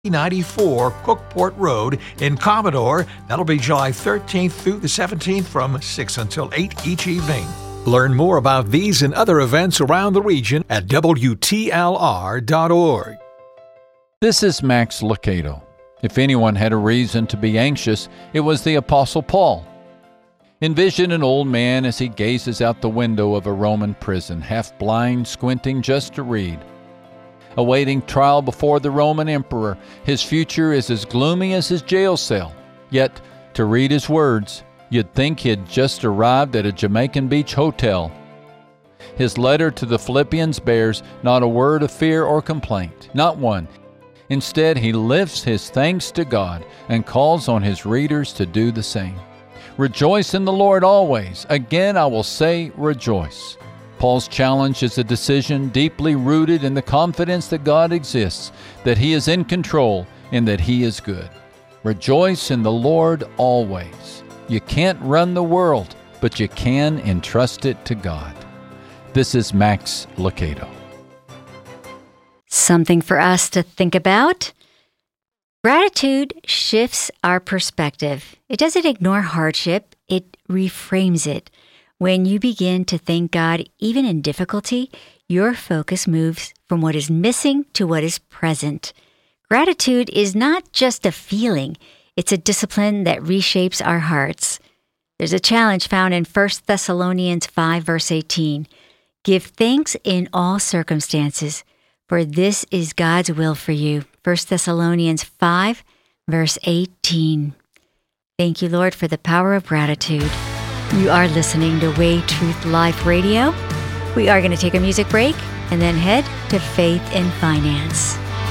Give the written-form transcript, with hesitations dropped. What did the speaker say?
94 Cookport Road in Commodore. That'll be July 13th through the 17th from 6 until 8 each evening. Learn more about these and other events around the region at WTLR.org. This is Max Lucado. If anyone had a reason to be anxious, it was the Apostle Paul. Envision an old man as he gazes out the window of a Roman prison, half blind, squinting just to read. Awaiting trial before the Roman emperor, his future is as gloomy as his jail cell. Yet, to read his words, you'd think he had just arrived at a Jamaican Beach hotel. His letter to the Philippians bears not a word of fear or complaint, not one. Instead, he lifts his thanks to God and calls on his readers to do the same. Rejoice in the Lord always. Again, I will say rejoice. Paul's challenge is a decision deeply rooted in the confidence that God exists, that He is in control, and that He is good. Rejoice in the Lord always. You can't run the world, but you can entrust it to God. This is Max Lucado. Something for us to think about. Gratitude shifts our perspective. It doesn't ignore hardship, it reframes it. When you begin to thank God, even in difficulty, your focus moves from what is missing to what is present. Gratitude is not just a feeling, it's a discipline that reshapes our hearts. There's a challenge found in 1 Thessalonians 5, verse 18. Give thanks in all circumstances, for this is God's will for you. 1 Thessalonians 5, verse 18. Thank you, Lord, for the power of gratitude. You are listening to Way Truth Life Radio. We are going to take a music break and then head to Faith and Finance.